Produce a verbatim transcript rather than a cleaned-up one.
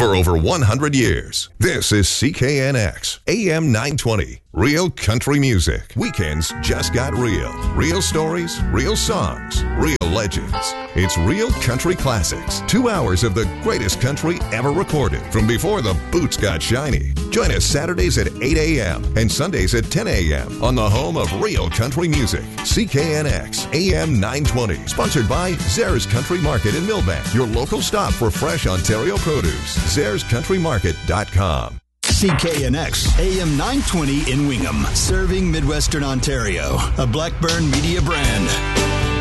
for over one hundred years. This is C K N X, A M nine twenty. Real country music. Weekends just got real. Real stories, real songs, real legends. It's Real Country Classics. Two hours of the greatest country ever recorded from before the boots got shiny. Join us Saturdays at eight a.m. and Sundays at ten a.m. on the home of real country music. C K N X, A M nine twenty. Sponsored by Zares Country Market in Millbank, your local stop for fresh Ontario produce. zares country market dot com. C K N X, A M nine twenty in Wingham, serving Midwestern Ontario, a Blackburn Media brand.